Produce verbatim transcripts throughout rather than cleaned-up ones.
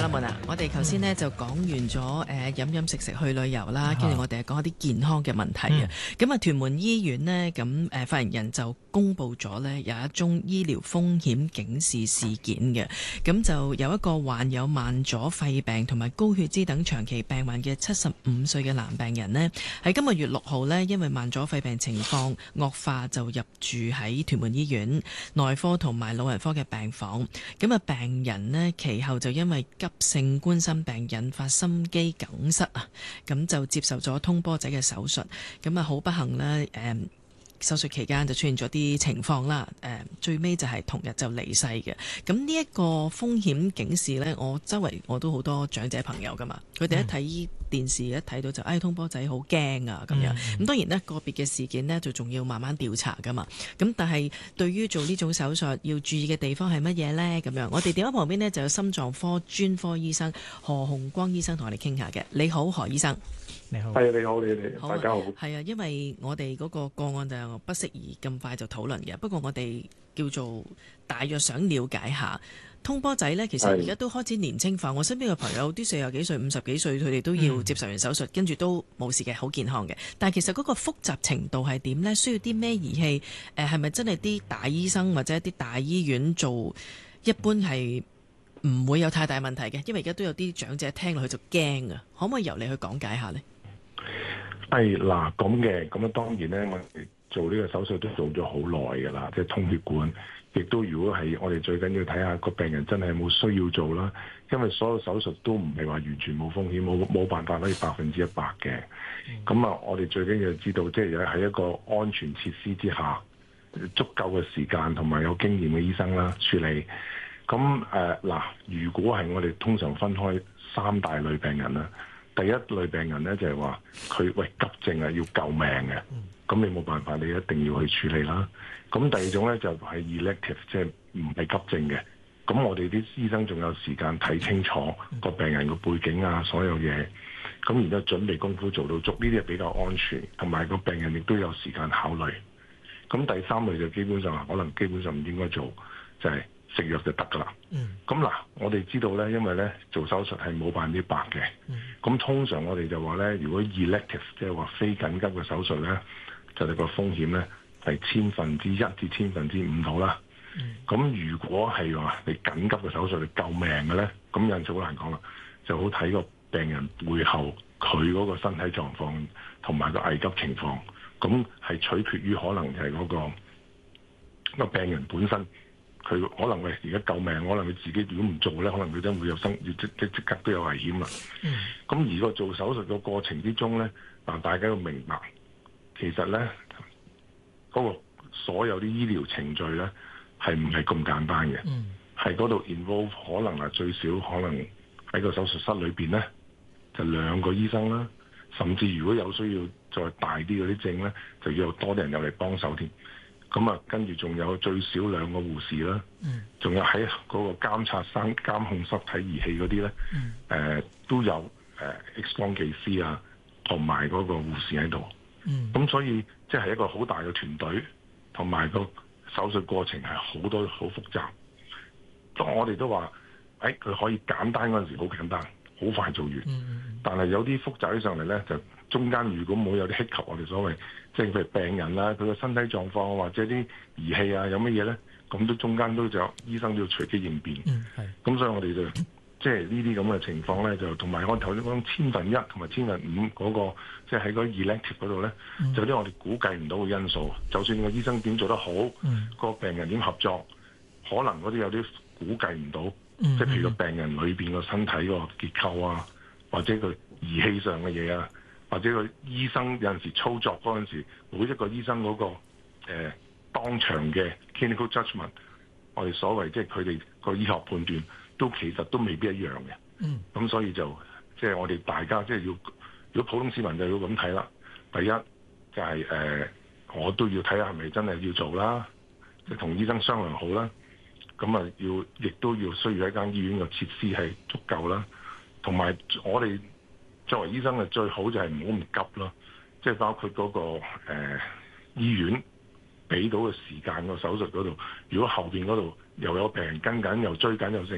友們啊，我哋頭先呢就講完咗誒飲飲食食去旅遊啦，跟住我哋講一啲健康嘅問題啊。咁啊、嗯，屯門醫院呢，咁誒發言人就公布咗呢有一宗醫療風險警示事件嘅，咁就有一個患有慢阻肺病同埋高血脂等長期病患嘅七十五歲嘅男病人呢，喺今個月六號呢，因為慢阻肺病情況惡化就入住喺屯門醫院內科同埋老人科嘅病房。咁啊，病人呢，其後就因為急性冠心病引發心肌梗塞啊，咁就接受咗通波仔嘅手術。咁啊，好不幸呢，誒、嗯、手術期間就出現咗啲情況啦。誒、嗯、最尾就係同日就離世嘅。咁呢一個風險警示呢，我周圍我都好多長者朋友噶嘛，佢哋一睇電視一睇到就，哎，通波仔好驚啊咁樣。咁、嗯、當然呢，個別嘅事件呢，就仲要慢慢調查噶嘛。咁但係對於做呢種手術要注意嘅地方係乜嘢呢？咁樣我哋電話旁邊呢，就有心臟科專科醫生何鴻光醫生同我哋傾下嘅。你好，何醫生。 你好，係你好，你哋大家好。 係啊，因為我哋嗰個個案就不適宜咁快就討論嘅。不過我哋叫做大約想了解下通波仔呢，其實而家都開始年輕化。我身邊嘅朋友啲四十幾歲、五十幾歲，佢哋都要接受完手術，跟住都冇事嘅，好健康嘅。但係其實嗰個複雜程度係點呢？需要啲咩儀器？誒係咪真係啲大醫生或者啲大醫院做？一般係唔會有太大問題嘅，因為而家都有啲長者聽落去就驚啊。可唔可以由你去講解下呢？ 係嗱咁嘅，咁啊當然咧，我哋做呢個手術都做咗好耐㗎啦，即係通血管，亦都如果係我哋最緊要睇下個病人真係有冇需要做啦，因為所有手術都唔係話完全冇風險，冇冇辦法可以百分之一百嘅。咁啊、嗯，我哋最緊要知道，即係喺一個安全設施之下，足夠嘅時間同埋有經驗嘅醫生啦處理。咁誒嗱，如果係我哋通常分開三大類病人啦。第一類病人咧就係話佢喂急症啊，要救命嘅，咁你冇辦法，你一定要去處理啦。咁第二種咧就係 elective，即係唔係急症嘅。咁我哋啲醫生仲有時間睇清楚個病人個背景啊，所有嘢。咁然之後準備功夫做到足，呢啲係比較安全，同埋個病人亦都有時間考慮。咁第三類就基本上可能基本上唔應該做，就係食藥就得㗎啦。咁嗱、嗯，我哋知道咧，因為咧做手術係冇百分之百嘅。咁、嗯、通常我哋就話咧，如果 elective 即係話非緊急嘅手術咧，就係個風險咧係千分之一至千分之五度啦。咁、嗯、如果係話你緊急嘅手術，你救命嘅咧，咁有陣時好難講啦，就好睇個病人背後佢嗰個身體狀況同埋個危急情況，咁係取決於可能就係嗰、嗰個、嗰個病人本身。佢可能喂而家救命，可能佢自己如果唔做咧，可能佢真會有生即即即刻都有危險啦。咁、嗯、而個做手術嘅過程之中咧，嗱大家要明白，其實咧嗰、嗰個所有啲醫療程序咧係唔係咁簡單嘅，係嗰度 involve 可能係最少可能喺個手術室裏邊咧就兩個醫生啦，甚至如果有需要再大啲嗰啲症咧，就要有多啲人入嚟幫手添。咁啊，跟住仲有最少兩個護士啦，仲、嗯、有喺嗰個監察生監控濕體儀器嗰啲咧，誒、嗯呃、都有誒、呃、X 光技師啊，同埋嗰個護士喺度。咁、嗯、所以即係、就是、一個好大嘅團隊，同埋個手術過程係好多好複雜。當我哋都話，誒、哎、佢可以簡單嗰陣時好簡單，好快做完。嗯、但係有啲複雜起上嚟咧，就中間如果冇有啲希求，我哋所謂。即係譬如病人啦，佢個身體狀況或者啲儀器啊，有乜嘢咧？咁都中間都有醫生都要隨機應變。嗯，係。咁所以我哋就即係呢啲咁嘅情況咧，就同埋我頭先講千分一同埋千分五嗰個，即係喺嗰 elective 嗰度咧，嗯、就啲我哋估計唔到嘅因素。就算個醫生點做得好，嗯、個病人點合作，可能嗰啲有啲估計唔到。嗯、即係譬如個病人裏邊個身體個結構啊，或者佢儀器上嘅嘢啊。或者個醫生有陣時操作嗰陣時，每一個醫生嗰、那個誒、呃、當場嘅 clinical judgment， 我哋所謂即係佢哋個醫學判斷，都其實都未必一樣嘅。嗯，咁所以就即係、就是、我哋大家即係、就是、要，如果普通市民就要咁睇啦。第一就係、是、誒、呃，我都要睇下係咪真係要做啦，即係同醫生商量好啦。咁啊，要亦都要需要一間醫院嘅設施係足夠啦，同埋我哋。作為醫生嘅最好就係唔好咁急咯，即係包括嗰、那個誒、呃、醫院俾到嘅時間個手術嗰度，如果後邊嗰度又有病人跟緊又追緊又剩，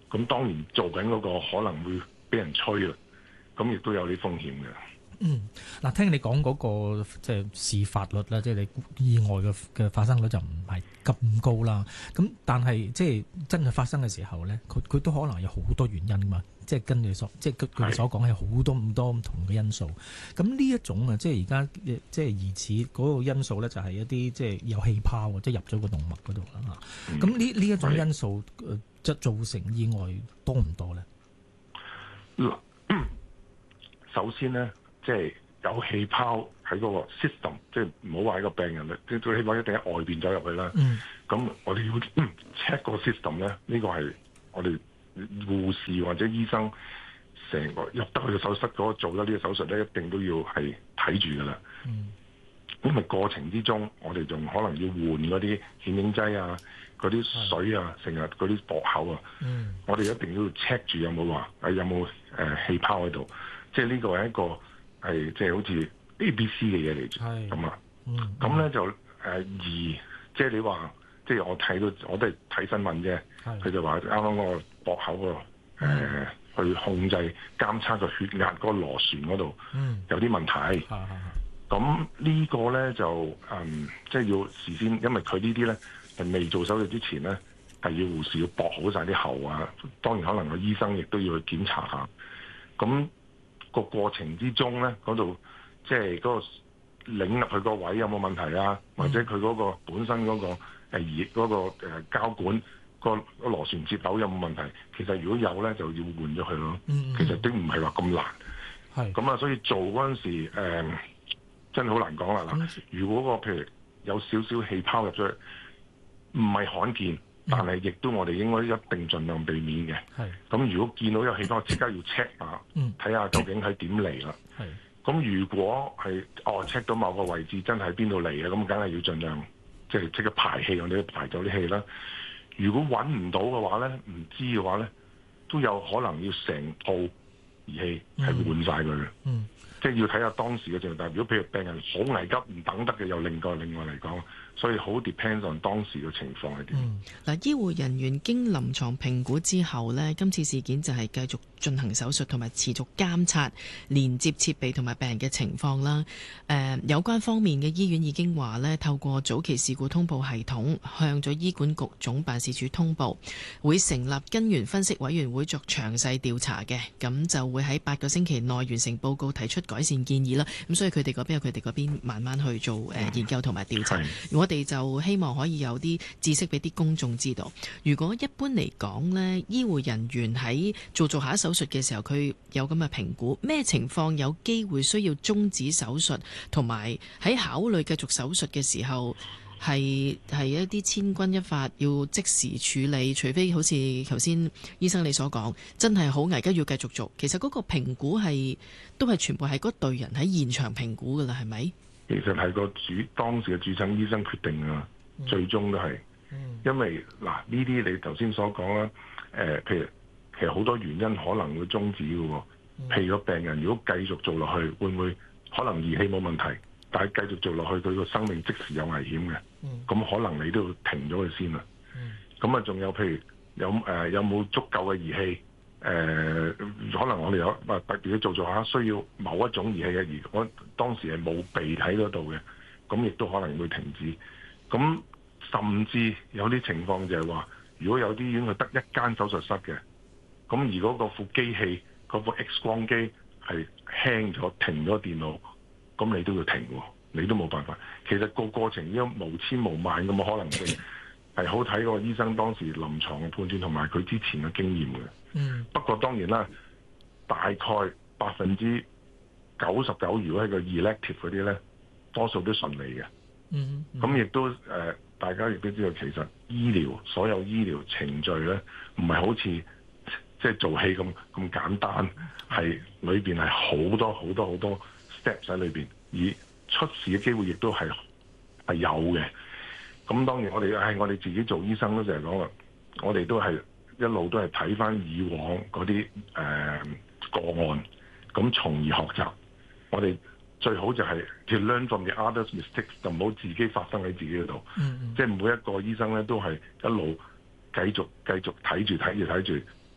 咁當然做緊嗰個可能會俾人吹啦，咁亦都有啲風險嘅。 嗯，嗱，聽你講嗰個即係事發率啦，即係你意外嘅嘅發生率就唔係咁高啦。咁但係即係真係發生嘅時候咧，佢佢都可能有好多原因噶嘛。即係跟你所即係佢哋所講係好多咁多唔同嘅因素。咁呢一種啊，即係而家即係疑似嗰個因素咧，就係一啲即係有氣泡，即係入咗個動脈嗰度啦嚇。咁呢呢一種因素，即係造成意外多唔多咧？ 嗱，首先咧。即係有氣泡喺嗰個 system， 即係唔好話喺個病人咧，即係個氣泡一定喺外邊走入去啦。咁、嗯、我哋要 check 個 system 咧，呢個係我哋護士或者醫生成個入得去個手術嗰個做得呢個手術咧，一定都要係睇住㗎啦。嗯、因為過程之中，我哋仲可能要換嗰啲顯影劑啊、嗰啲水啊、成日嗰啲駁口啊。嗯、我哋一定都要 check 住有冇話誒有冇誒氣泡喺度。即係呢個係一個。係即係好似 A B C 嘅嘢嚟住，咁啊，咁咧、嗯、就誒而即係你話，即係我睇到我都係睇新聞啫，佢就話啱啱嗰個駁口個誒、呃、去控制監測個血壓嗰個螺旋嗰度有啲問題，咁、嗯、呢個咧就嗯即係要事先，因為佢呢啲咧係未做手術之前咧係要護士要駁好晒啲喉啊，當然可能個醫生亦都要去檢查下，咁。個過程之中咧，嗰度即係嗰個擰入去個位有冇問題啊？或者佢嗰個本身嗰、嗰個誒熱嗰個誒膠管個個螺旋接口有冇問題？其實如果有咧，就要換咗佢咯。嗯嗯其實都唔係話咁難。係咁啊，所以做嗰陣時誒、呃，真係好難講啦。嗱，如果個譬如有少少氣泡入咗去，唔係罕見。但係亦都我哋應該一定盡量避免嘅。係咁，如果見到有氣泡，即刻要 check 下，睇下究竟係點嚟啦。係咁，如果係哦 check 到某個位置真係邊度嚟嘅，咁梗係要盡量即係即刻排氣，我哋排走啲氣啦。如果揾唔到嘅話咧，唔知嘅話咧，都有可能要成套儀器係換晒佢嘅。嗯，即係要睇下當時嘅情況。但係如果譬如病人好危急唔等得嘅，又另外另外嚟講。所以好 depends on 當時嘅情況係點。 嗱、嗯，醫護人員經臨床評估之後呢，今次事件就係繼續進行手術同埋持續監察連接設備同埋病人嘅情況啦。誒、呃，有關方面嘅醫院已經話呢，透過早期事故通報系統向咗醫管局總辦事處通報，會成立根源分析委員會作詳細調查嘅。咁就會喺八個星期內完成報告，提出改善建議啦。咁所以佢哋嗰邊有佢哋嗰邊慢慢去做誒、呃、研究同埋調查。我哋就希望可以有啲知識俾啲公眾知道。如果一般嚟講呢，醫護人員喺做做下手術嘅時候，佢有咁嘅評估，咩情況有機會需要終止手術，同埋喺考慮繼續手術嘅時候，係係一啲千鈞一髮要即時處理，除非好似頭先醫生你所講，真係好危急要繼續做。其實嗰個評估係都係全部係嗰隊人喺現場評估㗎啦，係咪？ 其實係個主當時嘅主診醫生決定啊，嗯、最終都係，嗯、因為嗱呢啲你頭先所講啦，誒、呃，譬如其實好多原因可能會終止嘅喎，嗯、譬如個病人如果繼續做落去，會唔會可能儀器冇問題，但係繼續做落去佢個生命即時有危險嘅，咁、嗯、可能你都要停咗佢先啦。咁啊、嗯，仲有譬如有誒、呃、有冇足夠嘅儀器？誒、呃，可能我哋有啊特別做做下需要某一種儀器嘅，而我當時係冇鼻喺嗰度嘅，咁亦都可能會停止。咁甚至有啲情況就係話，如果有啲醫院佢得一間手術室嘅，咁而嗰個副機器嗰副 X 光機係輕咗停咗電腦，咁你都要停喎，你都冇辦法。其實個過程因為無千無萬咁嘅可能性，係好睇個醫生當時臨床嘅判斷同埋佢之前嘅經驗嘅。嗯，不過當然啦，大概百分之九十九，如果係個 elective 嗰啲咧，多數都順利嘅。嗯，咁、嗯、亦都誒、呃，大家亦都知道，其實醫療所有醫療程序咧，唔係好似即係做戲咁咁簡單，係裏邊係好多好多好多 steps 喺裏邊，而出事嘅機會亦都係係有嘅。咁當然我哋係我哋自己做醫生都成日講啦，我哋都係。一路都係睇翻以往嗰啲誒個案，咁從而學習。我哋最好就係 to learn from the others' mistakes，就唔好自己發生喺自己嗰度。Mm hmm. 即係每一個醫生咧都係一路繼續繼續睇住睇住睇住，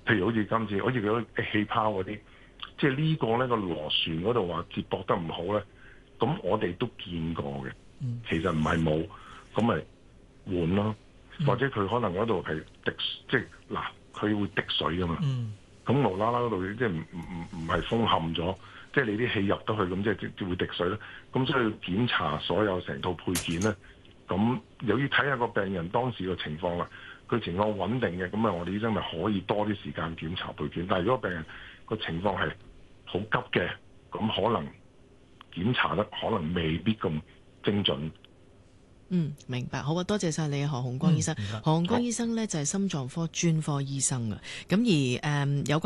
譬如好似今次好似嗰啲氣泡嗰啲，即係呢個咧個螺旋嗰度話接駁得唔好咧，咁我哋都見過嘅。 嗯、 其實唔係冇，咁咪換咯， 嗯、 或者佢可能嗰度係滴，即係嗱，佢會滴水噶嘛。咁、嗯、無啦啦嗰度即係唔唔唔唔係封冚咗，即係你啲氣入得去，咁即係即會滴水咧。咁所以要檢查所有成套配件咧。咁由於睇下個病人當時嘅情況啦，佢情況穩定嘅，咁啊我哋醫生咪可以多啲時間檢查配件。但係如果病人個情況係好急嘅，咁可能檢查得可能未必咁精準。 嗯，明白。好啊，多謝晒你何鴻光醫生。 嗯、 何鴻光醫生呢就係心臟科專科醫生啊。咁而誒、嗯、有關